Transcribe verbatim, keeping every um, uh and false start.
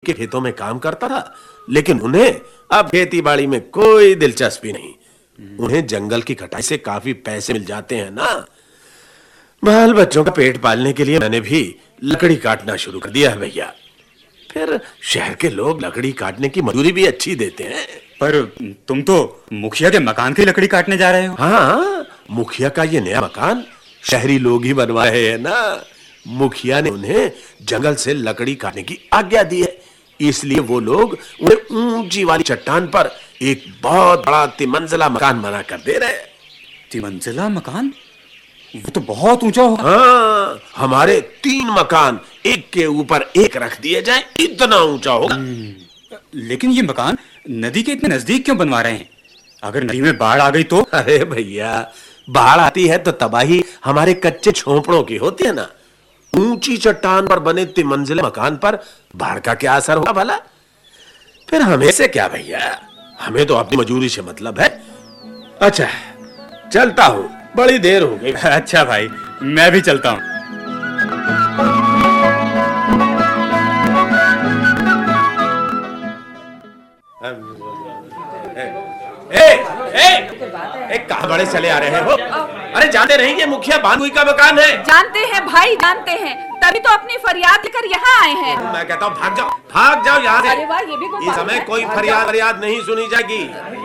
के खेतों में काम करता था, लेकिन उन्हें अब खेती बाड़ी में कोई दिलचस्पी नहीं। उन्हें जंगल की कटाई से काफी पैसे मिल जाते हैं ना। बाल बच्चों का पेट पालने के लिए मैंने भी लकड़ी काटना शुरू कर दिया है भैया। फिर शहर के लोग लकड़ी काटने की मजदूरी भी अच्छी देते हैं। पर तुम तो मुखिया के मकान की लकड़ी काटने जा रहे हो। हाँ, मुखिया का ये नया मकान शहरी लोग ही बनवाए हैं ना। मुखिया ने उन्हें जंगल से लकड़ी काटने की आज्ञा दी है, इसलिए वो लोग उन्हें ऊंची वाली चट्टान पर एक बहुत बड़ा तिमंजिला मकान बना कर दे रहे हैं। तिमंजिला मकान? वो तो बहुत ऊंचा होगा। हाँ, हमारे तीन मकान एक के ऊपर एक रख दिए जाए, इतना ऊंचा होगा। लेकिन ये मकान नदी के इतने नजदीक क्यों बनवा रहे हैं? अगर नदी में बाढ़ आ गई तो? अरे भैया, बाढ़ आती है तो तबाही हमारे कच्चे झोंपड़ों की होती है ना। ऊंची चट्टान पर बने तिमंजिले मकान पर बाढ़ का क्या असर होगा भला? फिर हमें से क्या भैया, हमें तो अपनी मजूरी से मतलब है। अच्छा, चलता हूं, बड़ी देर हो गई। अच्छा भाई, मैं भी चलता हूं। ए, ए, ए, कहाँ बड़े चले आ रहे हो? अरे जानते नहीं ये मुखिया बानुई का मकान है। जानते हैं भाई, जानते हैं, तभी तो अपनी फरियाद लेकर यहाँ आए हैं। मैं कहता हूँ भाग जाओ, भाग जाओ यहाँ से। अरे वाह, ये भी इस समय कोई फरियाद फरियाद नहीं सुनी जाएगी।